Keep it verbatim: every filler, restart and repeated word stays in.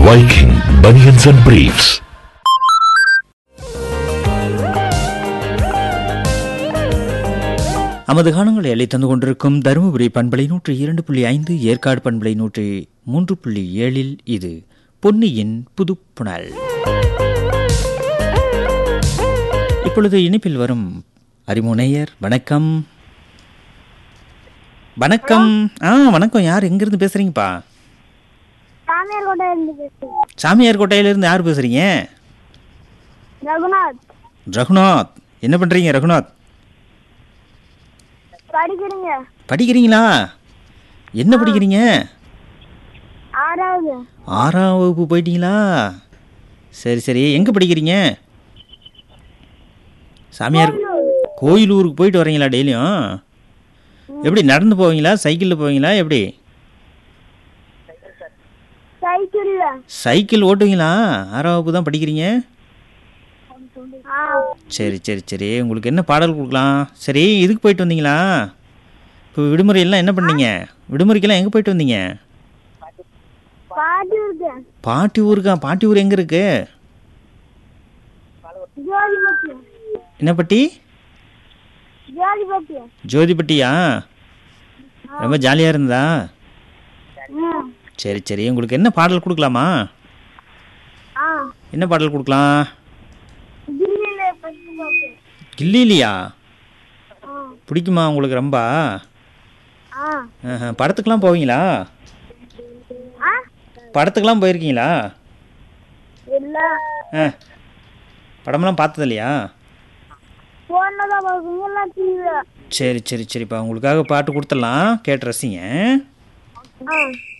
Viking Bunions and Briefs. நமது காணங்களை அள்ளி தந்து கொண்டிருக்கும் தருமபுரி பண்பலை நூற்றி இரண்டு புள்ளி ஐந்து, ஏற்காடு பண்பலை நூற்றி மூன்று புள்ளி ஏழில் இது பொன்னியின் புதுப்புணல். இப்பொழுது இனிப்பில் வரும் அறிமுனையர். வணக்கம். வணக்கம். ஆ வணக்கம். யார் எங்கிருந்து பேசுறீங்கப்பா? சாமியார் கோட்டையிலிருந்து யார் பேசுறீங்க? ரகுநாத். ரகுநாத், என்ன பண்றீங்க ரகுநாத்? படிக்கிறீங்க. படிக்கிறீங்களா? என்ன படிக்கிறீங்க? ஆறாவது. ஆறாம் வகுப்பு போயிட்டீங்களா? சரி சரி. எங்கே படிக்கிறீங்க? சாமியார் கோயிலூருக்கு போயிட்டு வரீங்களா டெய்லியும்? எப்படி நடந்து போவீங்களா, சைக்கிளில் போவீங்களா, எப்படி? சைக்கிள்ல. சைக்கிள் ஓட்டுவீங்களா? ஆறாம் வகுப்பு தான் படிக்கிறீங்க. சரி சரி சரி. உங்களுக்கு என்ன பாடல் கொடுக்கலாம்? சரி, இதுக்கு போயிட்டு வந்தீங்களா? இப்போ விடுமுறையெல்லாம் என்ன பண்ணீங்க? விடுமுறைக்கெல்லாம் எங்கே போயிட்டு வந்தீங்க? பாட்டி ஊருக்கு. பாட்டி ஊருக்கா? பாட்டி ஊர் எங்கே இருக்கு? ஜோதிபட்டி. என்ன பட்டி? ஜோதிபட்டி. ஜோதிபட்டியா? ரொம்ப ஜாலியாக இருந்தா? ம். சரி சரி. உங்களுக்கு என்ன பாடல் கொடுக்கலாமா? ஆ. என்ன பாடல் கொடுக்கலாம்? தில்லியில பத்து பாட்டு. கில்லிலியா? ஆ. பிடிக்குமா உங்களுக்கு ரொம்ப? ஆ. ஆஹா. படத்துக்கெலாம் போவீங்களா? ஆ. படத்துக்கெலாம் போயிருக்கீங்களா? இல்ல. ஆ. படமெல்லாம் பார்த்தது இல்லையா? போனதா பாக்குறீங்களா டிவில? சரி சரி சரிப்பா. உங்களுக்காக பாட்டு கொடுத்துடலாம், கேட்டு ரசிங்க. ஆ.